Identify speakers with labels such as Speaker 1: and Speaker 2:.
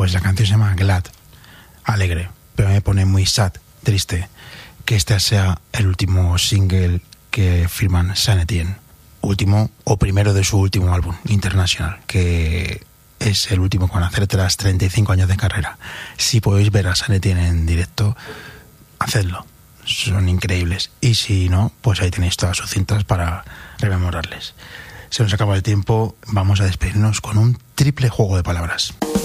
Speaker 1: Pues la canción se llama Glad, alegre, pero me pone muy sad, triste, que este sea el último single que firman Saint Etienne. Último o primero de su último álbum, International, que es el último con hacer tras 35 años de carrera. Si podéis ver a Saint Etienne en directo, hacedlo. Son increíbles. Y si no, pues ahí tenéis todas sus cintas para rememorarles. Se nos acaba el tiempo, vamos a despedirnos con un triple juego de palabras.